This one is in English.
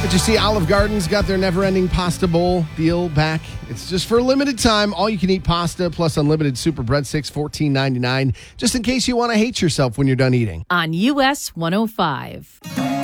But you see, Olive Garden's got their never-ending pasta bowl deal back. It's just for a limited time. All you can eat pasta plus unlimited super breadsticks, $14.99, just in case you want to hate yourself when you're done eating. On US 105.